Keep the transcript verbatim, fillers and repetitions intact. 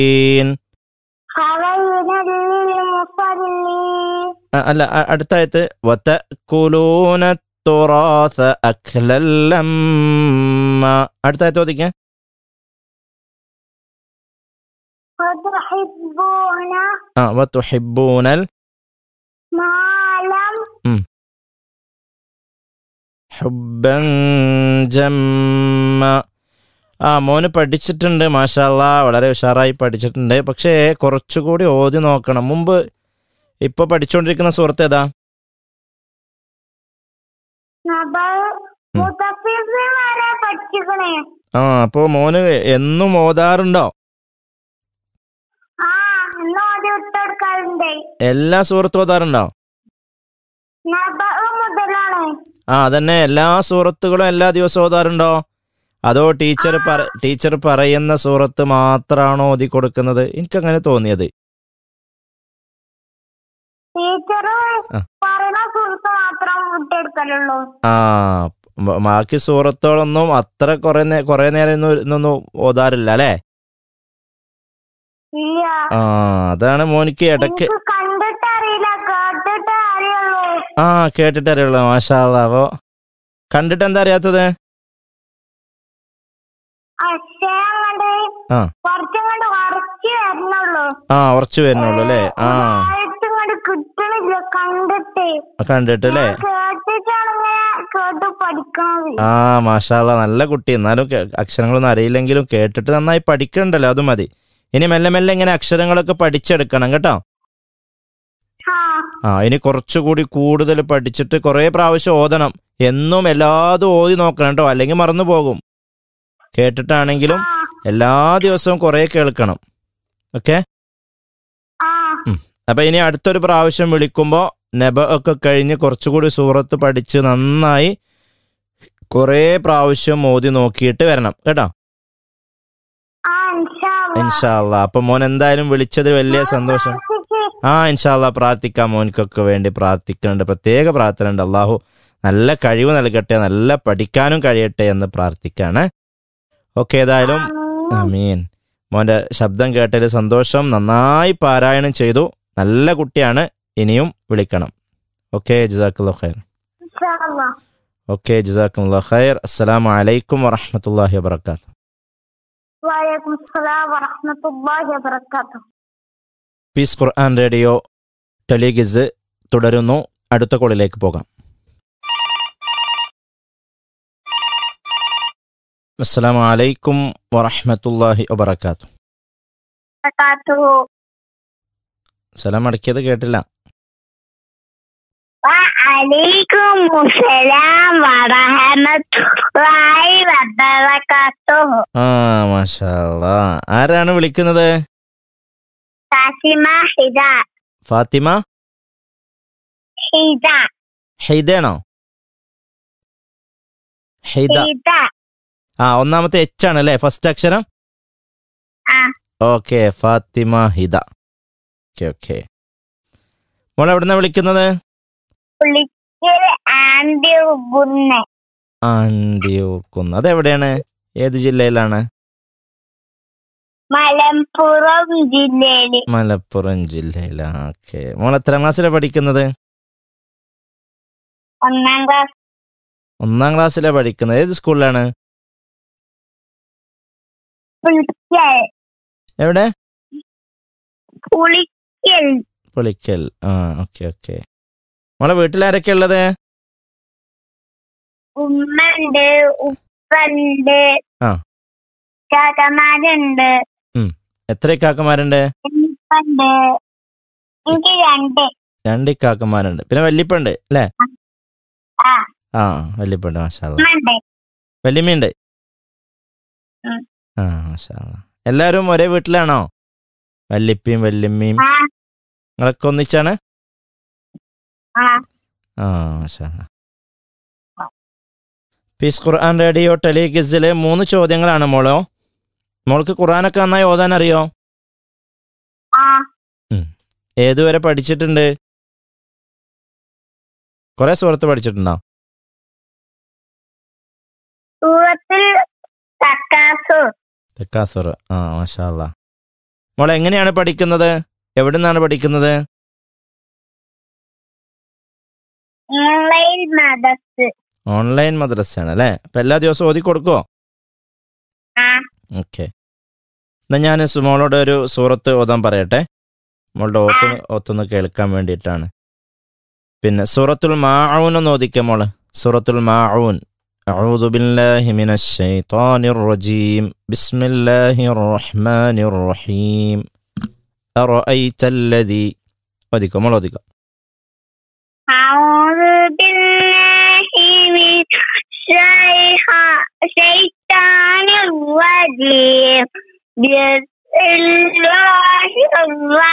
ആ, അല്ല അ- അടുത്ത ആയത്ത് വതഅകുലൂന തുറാസ അക്ലൻ ലമ്മ. അടുത്ത ആയത്ത് ഓദിക്കേ. وتحبون ആ വതുഹിബ്ബൂനൽ مالا ഉം ഹുബ്ബൻ ജമ്മ. ആ മോന് പഠിച്ചിട്ടുണ്ട്, മാഷാ അല്ലാ, വളരെ ഉഷാറായി പഠിച്ചിട്ടുണ്ട്. പക്ഷേ കുറച്ചുകൂടി ഓതി നോക്കണം. മുമ്പ് ഇപ്പൊ പഠിച്ചുകൊണ്ടിരിക്കുന്ന സൂറത്ത് ഏതാ? നബഅ മുത്തഫിഫിൻ വരെ പഠിച്ചിക്കണേ. ആ അപ്പോ മോന് എന്നും ഓതാറുണ്ടോ? ആ ഇന്ന് ഓതി വിട്ടെടുക്കാറുണ്ട്. എല്ലാ സൂറത്തും ഓതാറുണ്ടോ? നബഅ മുതലാണ്. ആ അതന്നെ, എല്ലാ സൂറത്തുകളും എല്ലാ ദിവസവും ഓതാറുണ്ടോ? അതോ ടീച്ചർ പറ ടീച്ചർ പറയുന്ന സൂറത്ത് മാത്രമാണോ ഓതി കൊടുക്കുന്നത്? എനിക്കങ്ങനെ തോന്നിയത്. ടീച്ചർ ആ. പറയുന്ന സുഹൃത്ത് മാത്രം വിട്ടെടുക്കലുള്ളൂ. ആ ബ- ബാക്കി സൂറത്തുകളൊന്നും അത്ര കുറെ നേ- കുറെ നേരം ഒന്നും ഇന്നൊന്നും ഓതാറില്ല അല്ലേ? ഇല്ല, ആ അതാണ് മോനിക്ക് ഇടയ്ക്ക്. എനിക്ക് കണ്ടിട്ട് അറിയില്ല, കേട്ടിട്ട് അറിയുള്ളൂ. ആ കേട്ടിട്ട് അറിയുള്ളൂ, മാഷാ അല്ലാ. അപ്പോ കണ്ടിട്ട് എന്താ അറിയാത്തത്? പക്ഷേ അങ്ങോട്ട് ആ കുറച്ചങ്ങോട്ട് ഉറച്ചു വരണുള്ളൂ. ആ ഉറച്ചു വരുന്നുള്ളൂ അല്ലേ? ആ ഇങ്ങോട്ട് കിട്ടണില്ല കണ്ടിട്ട്. കണ്ടിട്ട് അല്ലേ? കേട്ടിട്ടാണ് ഇങ്ങനെ കേട്ട് പഠിക്കണത്. ആ മാഷാ അല്ലാ, നല്ല കുട്ടി. എന്നാലും കേ- അക്ഷരങ്ങളൊന്നും അറിയില്ലെങ്കിലും കേട്ടിട്ട് നന്നായി പഠിക്കണ്ടല്ലോ, അത് മതി. ഇനി മെല്ലെ മെല്ലെ ഇങ്ങനെ അക്ഷരങ്ങളൊക്കെ പഠിച്ചെടുക്കണം കേട്ടോ. ആ ആ ഇനി കുറച്ചുകൂടി കൂടുതൽ പഠിച്ചിട്ട് കുറേ പ്രാവശ്യം ഓതണം. എന്നും എല്ലാതും ഓതി നോക്കണം കേട്ടോ, അല്ലെങ്കിൽ മറന്നു പോകും. കേട്ടിട്ടാണെങ്കിലും ആ എല്ലാ ദിവസവും കുറേ കേൾക്കണം. ഓക്കെ. ആ അപ്പൊ ഇനി അടുത്തൊരു പ്രാവശ്യം വിളിക്കുമ്പോൾ നബ ഒക്കെ കഴിഞ്ഞ് കുറച്ചുകൂടി സൂറത്ത് പഠിച്ച് നന്നായി കുറേ പ്രാവശ്യം ഓതി നോക്കിയിട്ട് വരണം കേട്ടോ. ആ ഇൻഷാ അല്ലാ. ഇൻഷാ അല്ലാ. അപ്പൊ മോൻ എന്തായാലും വിളിച്ചത് വലിയ സന്തോഷം. പ്രാർത്ഥിക്ക്. ആ ഇൻഷാ അല്ലാ, പ്രാർത്ഥിക്കാം. മോനിക്കൊക്കെ വേണ്ടി പ്രാർത്ഥിക്കുന്നുണ്ട്. പ്രത്യേക പ്രാർത്ഥന ഉണ്ട്. അള്ളാഹു നല്ല കഴിവ് നൽകട്ടെ, നല്ല പഠിക്കാനും കഴിയട്ടെ എന്ന് പ്രാർത്ഥിക്കാണ്. ഓക്കെ, ഏതായാലും ആമീൻ. ആമീൻ. മോന്റെ ശബ്ദം കേട്ടതിൽ സന്തോഷം. നന്നായി പാരായണം ചെയ്തു. നല്ല കുട്ടിയാണ്. ഇനിയും വിളിക്കണം. ഓക്കെ, ജസാക്കല്ലാഹു ഖൈർ. ഇൻഷാ അല്ലാ. ഓക്കെ, ജസാക്കല്ലാഹു ഖൈർ. അസ്സലാമു അലൈക്കും വറഹ്മത്തുള്ളാഹി വബറകാതുഹു. വഅലൈക്കും അസ്സലാം വറഹ്മത്തുള്ളാഹി വബറകാതുഹു. പീസ് ഖുർആൻ റേഡിയോ ടെലിഗിസ് തുടരുന്നു. അടുത്ത കോളിലേക്ക് പോകാം. അസ്സലാമു അലൈക്കും വറഹ്മത്തുള്ളാഹി വബറകാതുഹു. വബറകാതുഹു. സലാം അടക്കിയത് കേട്ടില്ല. വഅലൈക്കും അസ്സലാം വറഹ്മത്തുള്ളാഹി വബറകാതുഹു. ആ മാഷാ അല്ലാ. ആരാണ് വിളിക്കുന്നത്? ഫാത്തിമ ഹിദ. ഫാത്തിമ ഹിദ. ഹൈദയാണോ? ഹൈദ. ഹിദ. ആ ഒന്നാമത്തെ എച്ച് ആണ് അല്ലേ ഫസ്റ്റ് അക്ഷരം? ആ okay, Fathima Hida. Okay okay. മോൾ എവിടുന്നാ വിളിക്കുന്നത്? പുളിക്കൽ ആൻഡ് ഗുന്ന. ആണ്ടിയൂർക്കുന്ന്. അതെവിടെയാണ്? ഏത് ജില്ലയിലാണ്? മലപ്പുറം ജില്ലയില്. മലപ്പുറം ജില്ലയിലാ. ഓക്കെ. മോൾ എത്രാം ക്ലാസ്സിലാണ് പഠിക്കുന്നത്? ഒന്നാം ക്ലാസ്. ഒന്നാം ക്ലാസ്സിലാണ് പഠിക്കുന്നത്. ഏത് സ്കൂളിലാണ്? പുളിക്കൽ. എവിടെ? പുളിക്കൽ. പുളിക്കൽ. ആ ഓക്കെ ഓക്കെ. മോളെ വീട്ടിലാരൊക്കെ ഉള്ളത്? ഉമ്മണ്ട്, ഉപ്പണ്ട്, ആ. കാക്കമാരുണ്ട്, എത്ര കാക്കമാരുണ്ട്? ഉപ്പണ്ട്. എനിക്ക് രണ്ട്. രണ്ട് കാക്കമാരുണ്ട്. പിന്നെ വല്യപ്പുണ്ട് അല്ലേ? ആ ആ വല്യപ്പുണ്ട്. മാഷാ അല്ലാ. ഉമ്മണ്ട്. വല്യമ്മയുണ്ട്. ഉം. ആ മാഷാ അല്ലാ. എല്ലാവരും ഒരേ വീട്ടിലാണോ? വല്യപ്പയും വല്യമ്മയും ആ നിങ്ങളൊക്കെ ഒന്നിച്ചാണ്? ആ ആ മാഷാ അല്ലാ. പീസ് ഖുർആൻ റേഡിയോ ടെലിഗിസിലെ മൂന്ന് ചോദ്യങ്ങളാണ് മോളോ. മോൾക്ക് ഖുർആനൊക്കെ നന്നായി ഓതാൻ അറിയോ? ആ ഏതുവരെ പഠിച്ചിട്ടുണ്ട്? കുറെ സൂറത്ത് പഠിച്ചിട്ടുണ്ടോ? സൂറത്തുൽ തക്കാസുർ. തക്കാസുർ. ആ മാഷാ അല്ലാ. മോളെ എങ്ങനെയാണ് പഠിക്കുന്നത്? എവിടെ നിന്നാണ് പഠിക്കുന്നത്? ഓൺലൈൻ മദ്രസ്. ഓൺലൈൻ മദ്രസയാണ് അല്ലേ? അപ്പം എല്ലാ ദിവസവും ഓതി കൊടുക്കുമോ? ആ ഓക്കെ. എന്നാൽ ഞാൻ മോളോട് ഒരു സൂറത്ത് ഓതാൻ പറയട്ടെ, മോളുടെ ഓത്തൊന്ന് ഓത്തൊന്ന് കേൾക്കാൻ വേണ്ടിയിട്ടാണ്. പിന്നെ സൂറത്തുൽ മാഊൻ ഒന്ന് ഓദിക്കാം മോള്. സൂറത്തുൽ മാഊൻ. أعوذ بالله من الشيطان الرجيم بسم الله الرحمن الرحيم أرأيت الذي ഓദിക്കോ മോൾ ഓദിക്കോ. أعوذ بالله من الشيطان الرجيم بسم الله الرحمن